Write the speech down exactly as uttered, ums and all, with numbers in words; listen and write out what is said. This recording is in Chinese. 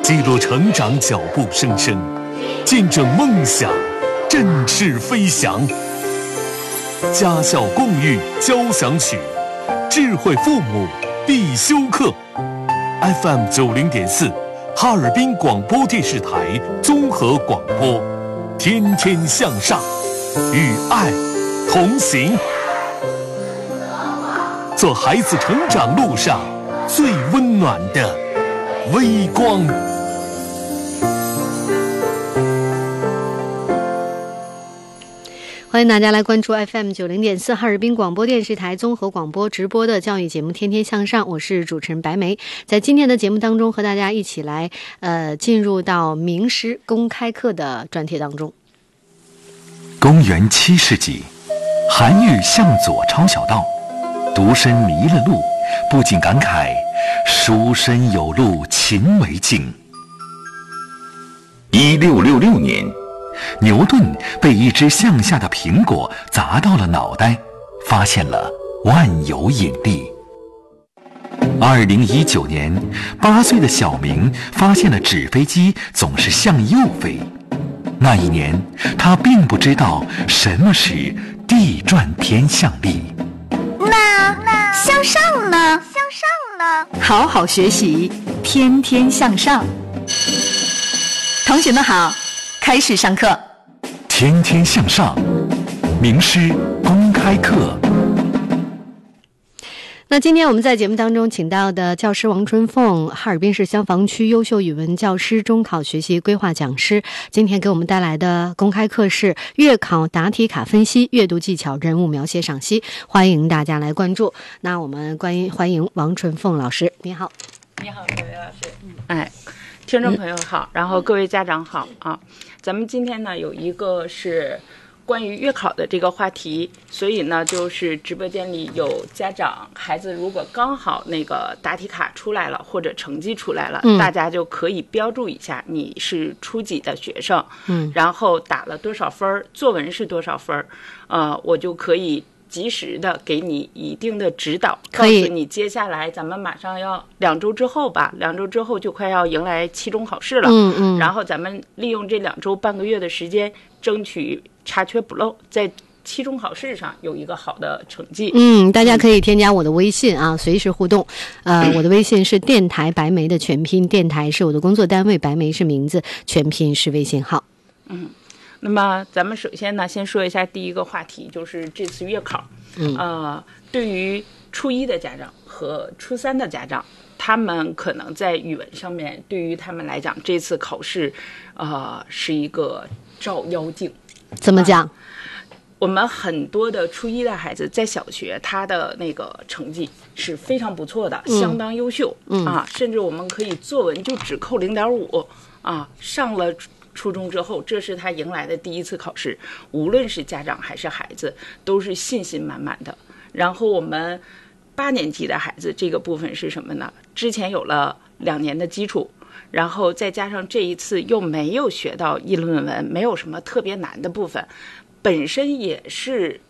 记录成长脚步声声，见证梦想振翅飞翔。家校共育交响曲，智慧父母必修课。F M 九零点四，哈尔滨广播电视台综合广播，天天向上，与爱同行，做孩子成长路上最温暖的微光。 欢迎大家来关注 F M 九零点四哈尔滨广播电视台综合广播直播的教育节目《天天向上》，我是主持人白梅。在今天的节目当中，和大家一起来呃进入到名师公开课的专题当中。 公元七世纪，韩愈向左抄小道，独身迷了路，不禁感慨：书生有路勤为径。一六六六年，牛顿被一只向下的苹果砸到了脑袋，发现了万有引力。二零一九年，八岁的小明发现了纸飞机总是向右飞。那一年，他并不知道什么是地转天象力。 那那向上呢？向上呢？ 好好学习，天天向上。同学们好，开始上课。 天天向上，名师公开课。 那今天我们在节目当中请到的教师王春凤，哈尔滨市消防区优秀语文教师、中考学习规划讲师，今天给我们带来的公开课是月考答题卡分析、阅读技巧、人物描写赏析，欢迎大家来关注。那我们欢迎欢迎王春凤老师，你好。 你好，各位老师。哎，听众朋友好，然后各位家长好啊。咱们今天呢有一个是关于月考的这个话题，所以呢就是直播间里有家长孩子如果刚好那个答题卡出来了或者成绩出来了、嗯、大家就可以标注一下你是初几的学生，嗯，然后打了多少分，作文是多少分，呃我就可以及时的给你一定的指导，告诉你接下来咱们马上要两周之后吧，两周之后就快要迎来期中考试了，嗯嗯，然后咱们利用这两周半个月的时间，争取查缺补漏，在期中考试上有一个好的成绩。 嗯，大家可以添加我的微信啊，随时互动。呃，我的微信是电台白梅的全拼，电台是我的工作单位，白梅是名字，全拼是微信号。 嗯。那么咱们首先呢，先说一下第一个话题，就是这次月考。嗯，呃，对于初一的家长和初三的家长，他们可能在语文上面，对于他们来讲，这次考试，呃，是一个照妖镜。 怎么讲？呃、 我们很多的初一的孩子在小学，他的那个成绩是非常不错的，嗯、相当优秀、嗯、啊，甚至我们可以作文就只扣零点五啊，上了初中之后，这是他迎来的第一次考试，无论是家长还是孩子都是信心满满的。然后我们八年级的孩子这个部分是什么呢？之前有了两年的基础，然后再加上这一次又没有学到议论文，没有什么特别难的部分，本身也是